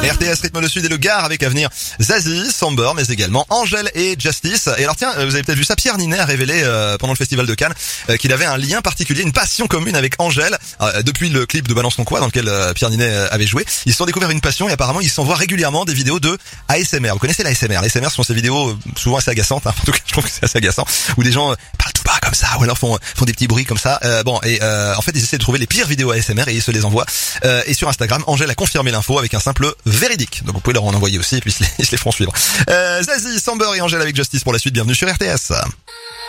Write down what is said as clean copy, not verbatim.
RTS rythme le sud et le Gard avec à venir Zazie, Samber, mais également Angèle et Justice. Et alors tiens, vous avez peut-être vu ça, Pierre Ninet a révélé pendant le festival de Cannes qu'il avait un lien particulier, une passion commune avec Angèle. Depuis le clip de Balance ton quoi dans lequel Pierre Ninet avait joué, ils se sont découverts une passion et apparemment ils s'envoient régulièrement des vidéos de ASMR. Vous connaissez l'ASMR? L'ASMR, ce sont ces vidéos souvent assez agaçantes, hein. En tout cas je trouve que c'est assez agaçant, où des gens parlent tout bas comme ça ou alors font des petits bruits comme ça. En fait ils essaient de trouver les pires vidéos ASMR et ils se les envoient. Et sur Instagram, Angèle a confirmé l'info avec un simple véridique. Donc vous pouvez leur en envoyer aussi et puis ils se les feront suivre. Zazie, Samber et Angèle avec Justice pour la suite. Bienvenue sur RTS.